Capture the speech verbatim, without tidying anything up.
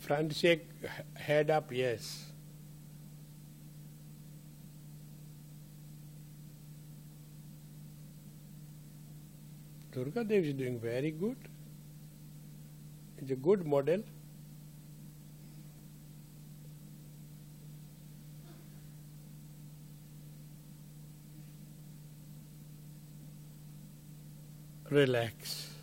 Front shake, head up, yes. Durga Devi is doing very good. It's a good model. Relax.